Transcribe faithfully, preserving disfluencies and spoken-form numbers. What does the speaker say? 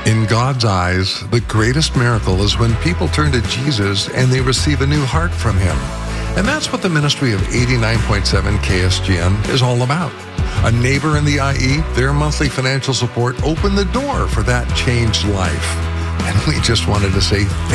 In God's eyes, the greatest miracle is when people turn to Jesus and they receive a new heart from Him. And that's what the ministry of eighty-nine point seven K S G N is all about. A neighbor in the I E, their monthly financial support opened the door for that changed life. And we just wanted to say